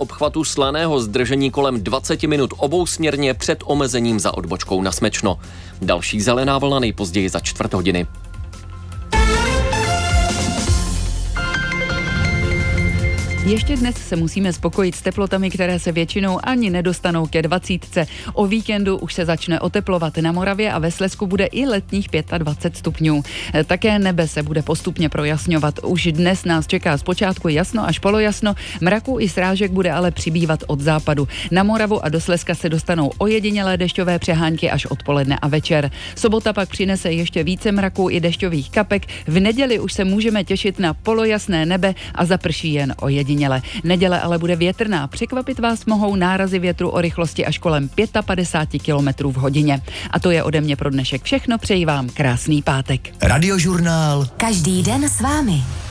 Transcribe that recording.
obchvatu Slaného zdržení kolem 20 minut obousměrně před omezením za odbočkou na Smečno. Další zelená vlna nejpozději za 4 hodiny. Ještě dnes se musíme spokojit s teplotami, které se většinou ani nedostanou ke 20. O víkendu už se začne oteplovat. Na Moravě a ve Slezsku bude i letních 25 stupňů. Také nebe se bude postupně projasňovat. Už dnes nás čeká zpočátku jasno až polojasno, mraků i srážek bude ale přibývat od západu. Na Moravu a do Slezska se dostanou ojedinělé dešťové přehánky až odpoledne a večer. Sobota pak přinese ještě více mraků i dešťových kapek. V neděli už se můžeme těšit na polojasné nebe a zaprší jen ojediněle. Neděle ale bude větrná. Překvapit vás mohou nárazy větru o rychlosti až kolem 55 km v hodině. A to je ode mě pro dnešek všechno. Přeji vám krásný pátek. Radiožurnál. Každý den s vámi.